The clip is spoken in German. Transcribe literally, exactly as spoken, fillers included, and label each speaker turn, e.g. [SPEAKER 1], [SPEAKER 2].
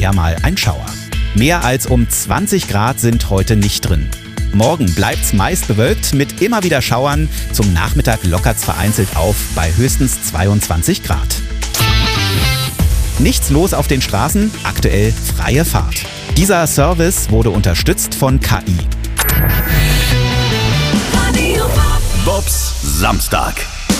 [SPEAKER 1] eher mal ein Schauer. Mehr als um zwanzig Grad sind heute nicht drin. Morgen bleibt's meist bewölkt mit immer wieder Schauern. Zum Nachmittag lockert's vereinzelt auf bei höchstens zweiundzwanzig Grad. Nichts los auf den Straßen, aktuell freie Fahrt. Dieser Service wurde unterstützt von K I.
[SPEAKER 2] Bobs Samstag.